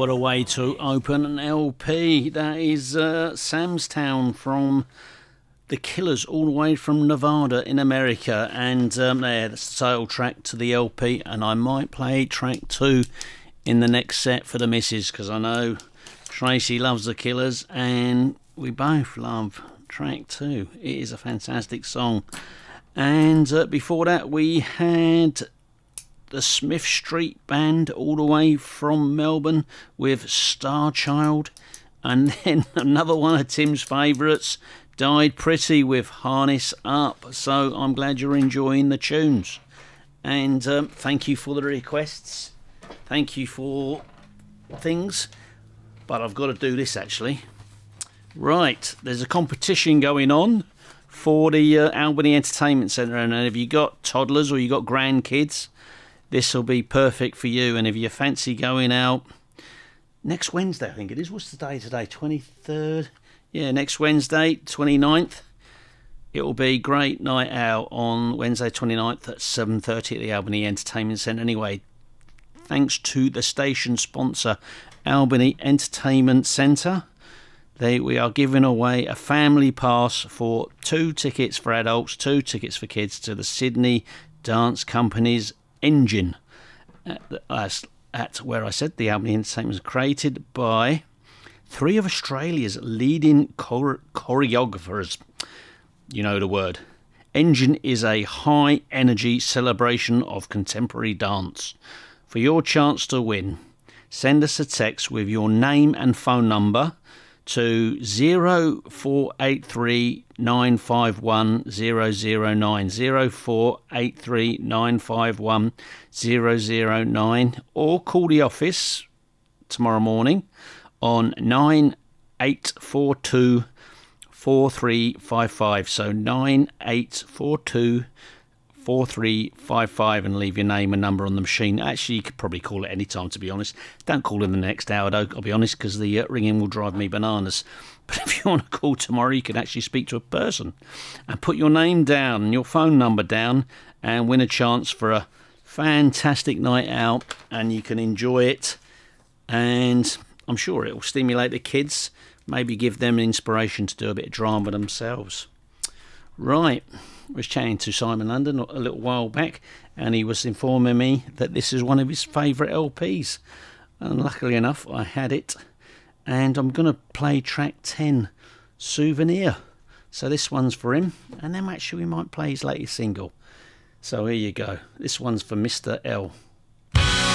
what a way to open an LP. That is Sam's Town from The Killers, all the way from Nevada in America. And that's the title track to the LP. And I might play track 2 in the next set for the missus, because I know Tracy loves The Killers and we both love track 2. It is a fantastic song. And before that we had the Smith Street Band all the way from Melbourne with Star Child, and then another one of Tim's favourites, Died Pretty with Harness Up. So I'm glad you're enjoying the tunes, and thank you for the requests, thank you for things, but I've got to do this actually. Right, there's a competition going on for the Albany Entertainment Centre, and if you got toddlers or you got grandkids, this will be perfect for you. And if you fancy going out next Wednesday, I think it is. What's the day today? 23rd? Yeah, next Wednesday, 29th. It will be a great night out on Wednesday 29th at 7:30 at the Albany Entertainment Centre. Anyway, thanks to the station sponsor, Albany Entertainment Centre. We are giving away a family pass for 2 tickets for adults, 2 tickets for kids to the Sydney Dance Company's Engine at where I said the Albany Entertainment was created by 3 of Australia's leading choreographers. You know the word. Engine is a high energy celebration of contemporary dance. For your chance to win, send us a text with your name and phone number to 0483 951 009, 0483 951 009, or call the office tomorrow morning on 9842 4355. So 9842 4355, and leave your name and number on the machine. Actually, you could probably call it any time, to be honest. Don't call in the next hour though, I'll be honest, because the ringing will drive me bananas. But if you want to call tomorrow, you can actually speak to a person and put your name down and your phone number down and win a chance for a fantastic night out, and you can enjoy it, and I'm sure it will stimulate the kids, maybe give them an inspiration to do a bit of drama themselves. Right, I was chatting to Simon London a little while back, and he was informing me that this is one of his favourite LPs, and luckily enough I had it, and I'm going to play track 10, Souvenir. So this one's for him, and then actually we might play his latest single. So here you go, this one's for Mr. L.